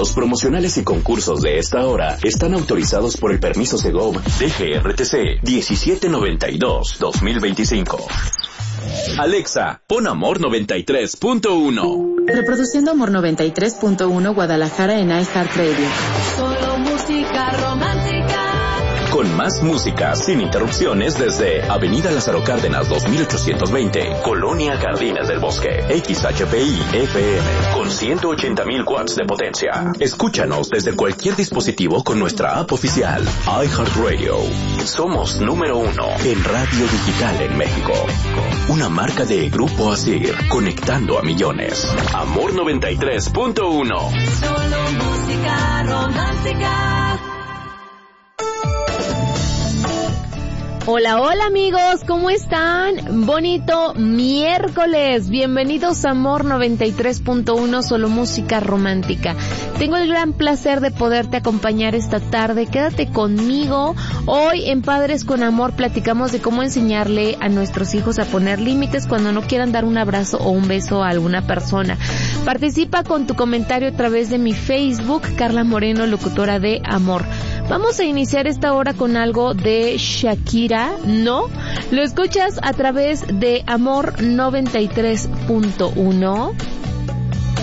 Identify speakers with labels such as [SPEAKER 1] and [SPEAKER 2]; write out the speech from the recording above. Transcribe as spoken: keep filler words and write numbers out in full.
[SPEAKER 1] Los promocionales y concursos de esta hora están autorizados por el permiso Segov D G R T C diecisiete noventa y dos dos mil veinticinco. Alexa, pon Amor noventa y tres punto uno.
[SPEAKER 2] Reproduciendo Amor noventa y tres punto uno Guadalajara en iHeartRadio.
[SPEAKER 3] Solo música romántica.
[SPEAKER 1] Con más música, sin interrupciones, desde Avenida Lázaro Cárdenas dos mil ochocientos veinte, Colonia Jardines del Bosque, X H P I F M, con ciento ochenta mil watts de potencia. Escúchanos desde cualquier dispositivo con nuestra app oficial, iHeartRadio. Somos número uno en radio digital en México. Una marca de Grupo Asir, conectando a millones. Amor noventa y tres punto uno.
[SPEAKER 3] Solo música romántica.
[SPEAKER 4] Hola, hola amigos, ¿cómo están? Bonito miércoles, bienvenidos a Amor noventa y tres punto uno, solo música romántica. Tengo el gran placer de poderte acompañar esta tarde, quédate conmigo. Hoy en Padres con Amor platicamos de cómo enseñarle a nuestros hijos a poner límites cuando no quieran dar un abrazo o un beso a alguna persona. Participa con tu comentario a través de mi Facebook, Carla Moreno, locutora de Amor. Vamos a iniciar esta hora con algo de Shakira, ¿no? Lo escuchas a través de Amor noventa y tres punto uno.